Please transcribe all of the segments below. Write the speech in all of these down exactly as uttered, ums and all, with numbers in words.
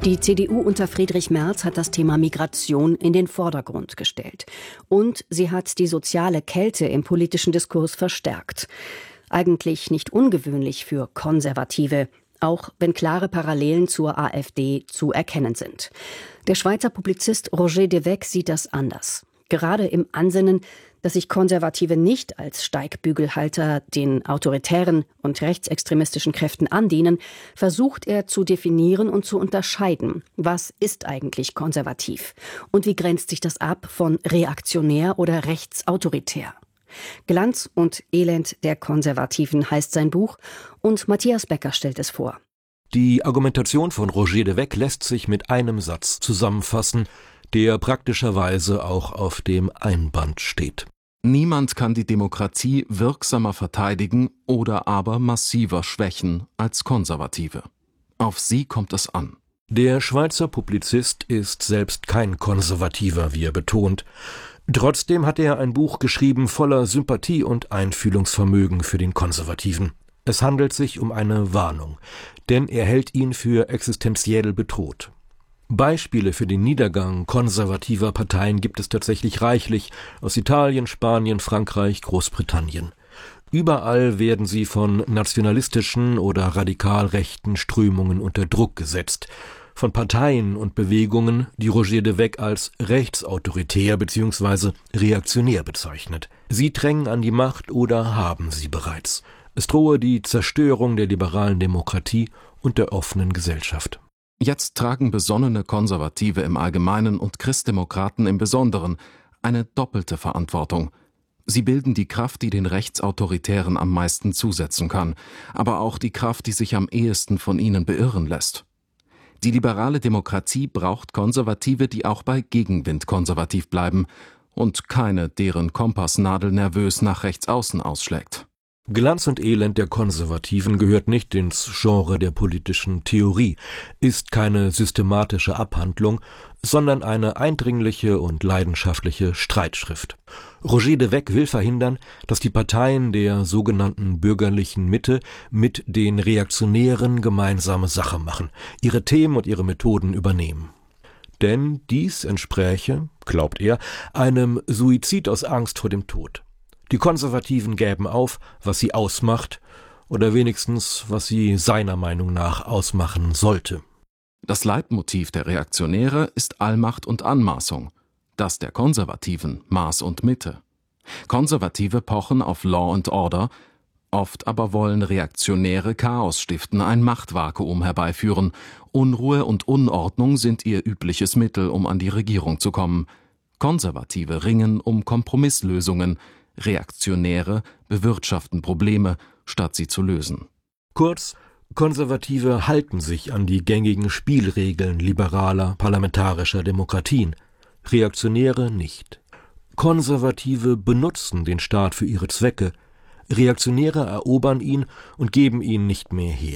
Die C D U unter Friedrich Merz hat das Thema Migration in den Vordergrund gestellt. Und sie hat die soziale Kälte im politischen Diskurs verstärkt. Eigentlich nicht ungewöhnlich für Konservative, auch wenn klare Parallelen zur AfD zu erkennen sind. Der Schweizer Publizist Roger Devecq sieht das anders. Gerade im Ansinnen, dass sich Konservative nicht als Steigbügelhalter den autoritären und rechtsextremistischen Kräften andienen, versucht er zu definieren und zu unterscheiden, was ist eigentlich konservativ und wie grenzt sich das ab von reaktionär oder rechtsautoritär. Glanz und Elend der Konservativen heißt sein Buch und Matthias Becker stellt es vor. Die Argumentation von Roger Devecq lässt sich mit einem Satz zusammenfassen, der praktischerweise auch auf dem Einband steht. Niemand kann die Demokratie wirksamer verteidigen oder aber massiver schwächen als Konservative. Auf sie kommt es an. Der Schweizer Publizist ist selbst kein Konservativer, wie er betont. Trotzdem hat er ein Buch geschrieben voller Sympathie und Einfühlungsvermögen für den Konservativen. Es handelt sich um eine Warnung, denn er hält ihn für existenziell bedroht. Beispiele für den Niedergang konservativer Parteien gibt es tatsächlich reichlich aus Italien, Spanien, Frankreich, Großbritannien. Überall werden sie von nationalistischen oder radikal rechten Strömungen unter Druck gesetzt, von Parteien und Bewegungen, die Roger Devecq als rechtsautoritär bzw. reaktionär bezeichnet. Sie drängen an die Macht oder haben sie bereits. Es drohe die Zerstörung der liberalen Demokratie und der offenen Gesellschaft. Jetzt tragen besonnene Konservative im Allgemeinen und Christdemokraten im Besonderen eine doppelte Verantwortung. Sie bilden die Kraft, die den Rechtsautoritären am meisten zusetzen kann, aber auch die Kraft, die sich am ehesten von ihnen beirren lässt. Die liberale Demokratie braucht Konservative, die auch bei Gegenwind konservativ bleiben und keine, deren Kompassnadel nervös nach rechts außen ausschlägt. Glanz und Elend der Konservativen gehört nicht ins Genre der politischen Theorie, ist keine systematische Abhandlung, sondern eine eindringliche und leidenschaftliche Streitschrift. Roger Devecq will verhindern, dass die Parteien der sogenannten bürgerlichen Mitte mit den Reaktionären gemeinsame Sache machen, ihre Themen und ihre Methoden übernehmen. Denn dies entspräche, glaubt er, einem Suizid aus Angst vor dem Tod. Die Konservativen gäben auf, was sie ausmacht, oder wenigstens, was sie seiner Meinung nach ausmachen sollte. Das Leitmotiv der Reaktionäre ist Allmacht und Anmaßung, das der Konservativen Maß und Mitte. Konservative pochen auf Law and Order, oft aber wollen Reaktionäre Chaos stiften, ein Machtvakuum herbeiführen. Unruhe und Unordnung sind ihr übliches Mittel, um an die Regierung zu kommen. Konservative ringen um Kompromisslösungen, Reaktionäre bewirtschaften Probleme, statt sie zu lösen. Kurz, Konservative halten sich an die gängigen Spielregeln liberaler parlamentarischer Demokratien, Reaktionäre nicht. Konservative benutzen den Staat für ihre Zwecke, Reaktionäre erobern ihn und geben ihn nicht mehr her.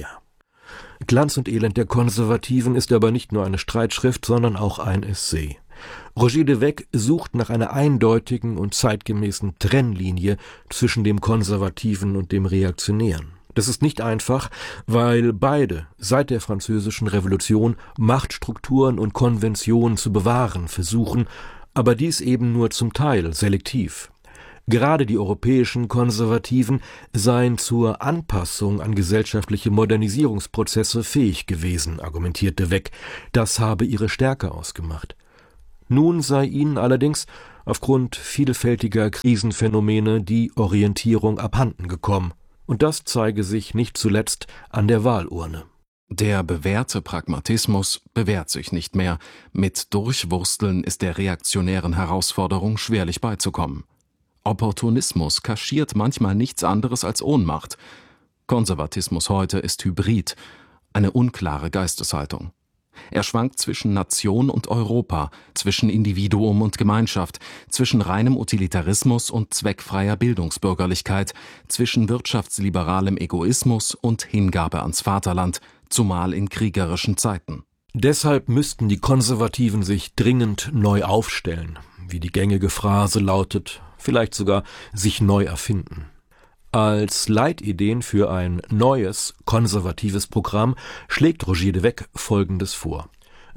Glanz und Elend der Konservativen ist aber nicht nur eine Streitschrift, sondern auch ein Essay. Roger Devecq sucht nach einer eindeutigen und zeitgemäßen Trennlinie zwischen dem Konservativen und dem Reaktionären. Das ist nicht einfach, weil beide seit der Französischen Revolution Machtstrukturen und Konventionen zu bewahren versuchen, aber dies eben nur zum Teil selektiv. Gerade die europäischen Konservativen seien zur Anpassung an gesellschaftliche Modernisierungsprozesse fähig gewesen, argumentiert Devecq. Das habe ihre Stärke ausgemacht. Nun sei ihnen allerdings aufgrund vielfältiger Krisenphänomene die Orientierung abhanden gekommen. Und das zeige sich nicht zuletzt an der Wahlurne. Der bewährte Pragmatismus bewährt sich nicht mehr. Mit Durchwursteln ist der reaktionären Herausforderung schwerlich beizukommen. Opportunismus kaschiert manchmal nichts anderes als Ohnmacht. Konservatismus heute ist Hybrid, eine unklare Geisteshaltung. Er schwankt zwischen Nation und Europa, zwischen Individuum und Gemeinschaft, zwischen reinem Utilitarismus und zweckfreier Bildungsbürgerlichkeit, zwischen wirtschaftsliberalem Egoismus und Hingabe ans Vaterland, zumal in kriegerischen Zeiten. Deshalb müssten die Konservativen sich dringend neu aufstellen, wie die gängige Phrase lautet, vielleicht sogar sich neu erfinden. Als Leitideen für ein neues, konservatives Programm schlägt Roger Devecq Folgendes vor.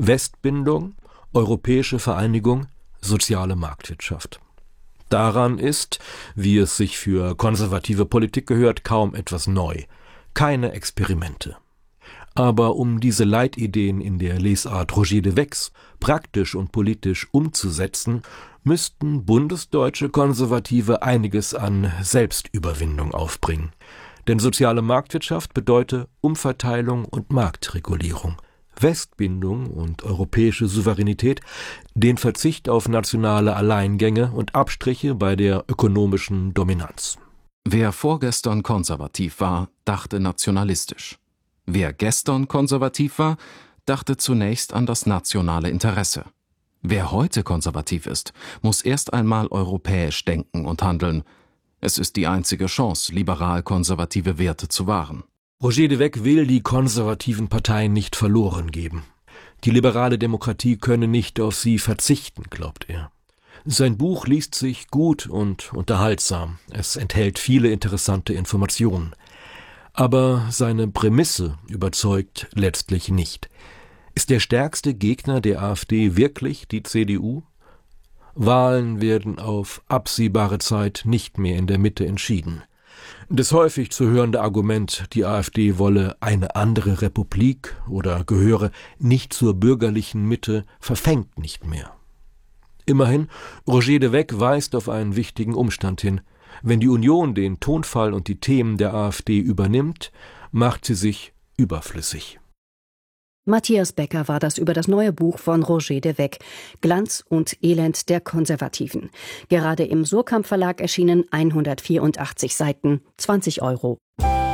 Westbindung, europäische Vereinigung, soziale Marktwirtschaft. Daran ist, wie es sich für konservative Politik gehört, kaum etwas neu. Keine Experimente. Aber um diese Leitideen in der Lesart Roger de Weck's praktisch und politisch umzusetzen, müssten bundesdeutsche Konservative einiges an Selbstüberwindung aufbringen. Denn soziale Marktwirtschaft bedeutet Umverteilung und Marktregulierung. Westbindung und europäische Souveränität, den Verzicht auf nationale Alleingänge und Abstriche bei der ökonomischen Dominanz. Wer vorgestern konservativ war, dachte nationalistisch. Wer gestern konservativ war, dachte zunächst an das nationale Interesse. Wer heute konservativ ist, muss erst einmal europäisch denken und handeln. Es ist die einzige Chance, liberal-konservative Werte zu wahren. Roger de Weck will die konservativen Parteien nicht verloren geben. Die liberale Demokratie könne nicht auf sie verzichten, glaubt er. Sein Buch liest sich gut und unterhaltsam. Es enthält viele interessante Informationen. Aber seine Prämisse überzeugt letztlich nicht. Ist der stärkste Gegner der AfD wirklich die C D U? Wahlen werden auf absehbare Zeit nicht mehr in der Mitte entschieden. Das häufig zu hörende Argument, die AfD wolle eine andere Republik oder gehöre nicht zur bürgerlichen Mitte, verfängt nicht mehr. Immerhin, Roger de Weck weist auf einen wichtigen Umstand hin. Wenn die Union den Tonfall und die Themen der AfD übernimmt, macht sie sich überflüssig. Matthias Becker war das über das neue Buch von Roger de Weck, Glanz und Elend der Konservativen. Gerade im Surkamp Verlag erschienen, hundertvierundachtzig Seiten, zwanzig Euro.